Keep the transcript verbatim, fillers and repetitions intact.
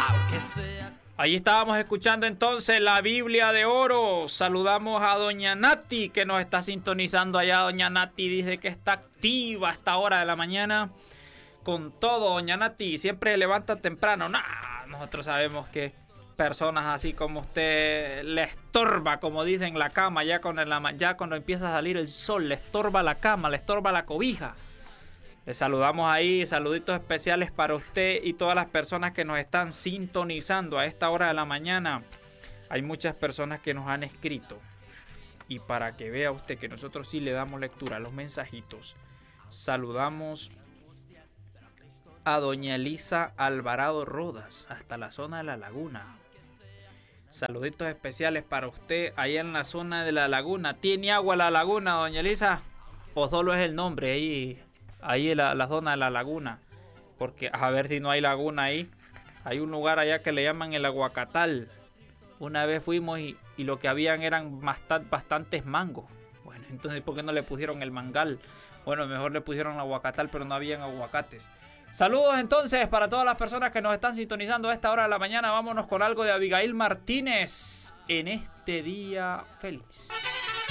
Ahí estábamos escuchando entonces la Biblia de Oro. Saludamos a doña Nati que nos está sintonizando allá. Doña Nati dice que está activa a esta hora de la mañana. Con todo, doña Nati, siempre levanta temprano. Nah, nosotros sabemos que personas así como usted le estorba, como dicen, la cama. Ya, con el, ya cuando empieza a salir el sol, le estorba la cama, le estorba la cobija. Le saludamos ahí, saluditos especiales para usted y todas las personas que nos están sintonizando a esta hora de la mañana. Hay muchas personas que nos han escrito. Y para que vea usted que nosotros sí le damos lectura a los mensajitos, saludamos a doña Elisa Alvarado Rodas, hasta la zona de La Laguna. Saluditos especiales para usted allá en la zona de La Laguna. ¿Tiene agua la laguna, doña Elisa? ¿O solo es el nombre ahí? Ahí en la, la zona de La Laguna, porque a ver si no hay laguna ahí. Hay un lugar allá que le llaman el Aguacatal. Una vez fuimos y, y lo que habían eran bastant, bastantes mangos. Bueno, entonces ¿por qué no le pusieron el mangal? Bueno, mejor le pusieron el Aguacatal, pero no habían aguacates. Saludos entonces para todas las personas que nos están sintonizando a esta hora de la mañana. Vámonos con algo de Abigail Martínez en este día feliz.